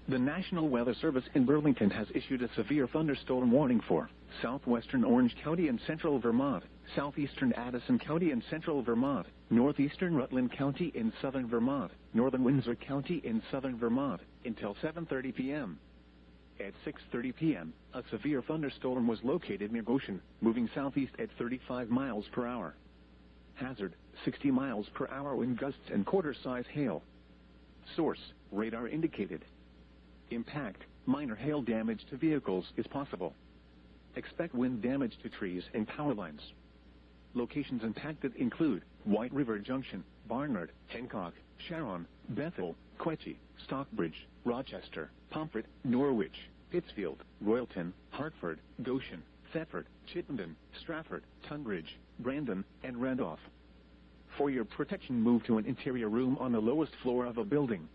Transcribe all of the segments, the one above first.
The National Weather Service in Burlington has issued a severe thunderstorm warning for southwestern Orange County and central Vermont, southeastern Addison County and central Vermont, northeastern Rutland County in southern Vermont, northern Windsor County in southern Vermont, until 7:30 p.m. At 6:30 p.m., a severe thunderstorm was located near Goshen, moving southeast at 35 miles per hour. Hazard, 60 miles per hour wind gusts and quarter-size hail. Source, radar indicated. Impact, minor hail damage to vehicles is possible. Expect wind damage to trees and power lines. Locations impacted include White River Junction, Barnard, Hancock, Sharon, Bethel, Quetchie, Stockbridge, Rochester, Pomfret, Norwich, Pittsfield, Royalton, Hartford, Goshen, Thetford, Chittenden, Stratford, Tunbridge, Brandon, and Randolph. For your protection, move to an interior room on the lowest floor of a building.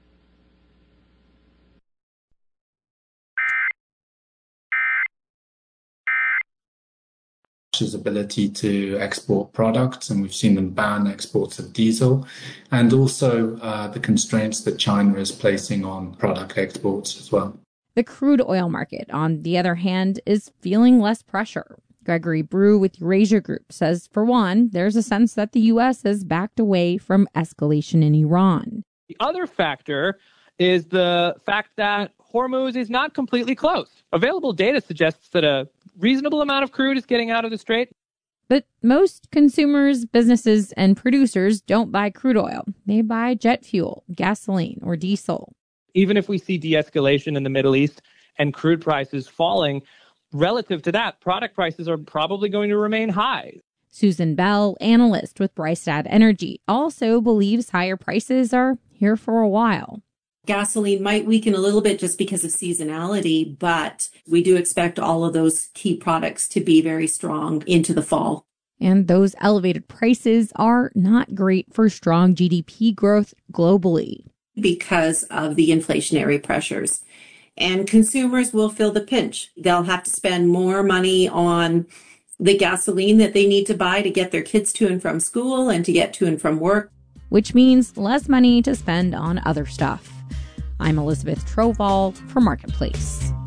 Russia's ability to export products, and we've seen them ban exports of diesel, and also the constraints that China is placing on product exports as well. The crude oil market, on the other hand, is feeling less pressure. Gregory Brew with Eurasia Group says, for one, there's a sense that the U.S. has backed away from escalation in Iran. The other factor is the fact that Hormuz is not completely closed. Available data suggests that a reasonable amount of crude is getting out of the strait. But most consumers, businesses, and producers don't buy crude oil. They buy jet fuel, gasoline, or diesel. Even if we see de-escalation in the Middle East and crude prices falling, relative to that, product prices are probably going to remain high. Susan Bell, analyst with Brystad Energy, also believes higher prices are here for a while. Gasoline might weaken a little bit just because of seasonality, but we do expect all of those key products to be very strong into the fall. And those elevated prices are not great for strong GDP growth globally, because of the inflationary pressures. And consumers will feel the pinch. They'll have to spend more money on the gasoline that they need to buy to get their kids to and from school and to get to and from work, which means less money to spend on other stuff. I'm Elizabeth Troval for Marketplace.